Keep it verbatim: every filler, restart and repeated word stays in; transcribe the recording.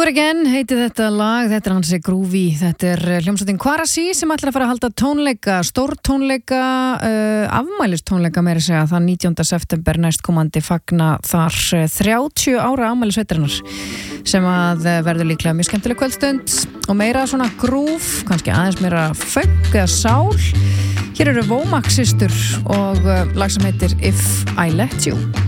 Never Again heitir þetta lag, þetta er hansi grúfi, þetta er hljómsveitin Kvarasi sem ætlar að fara að halda tónleika, stór tónleika, uh, afmælistónleika meira segja, þann nítjánda september næstkomandi fagna þar þrjátíu ára afmælisveitarinnar sem að verður líklega mjög skemmtileg kvöldstund og meira svona grúf, kannski aðeins meira funk eða sál. Hér eru Womack systur og lag sem heitir If I Let You.